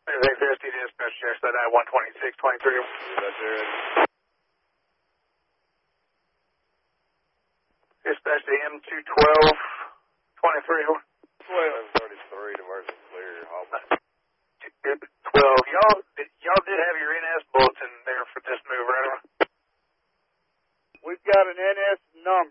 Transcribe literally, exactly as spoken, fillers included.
X S T dispatch, checks that at one twenty-six twenty-three. That's it. Dispatch to M two twelve twenty-three. eleven thirty-three to Mercy Clear. twelve. Y'all, did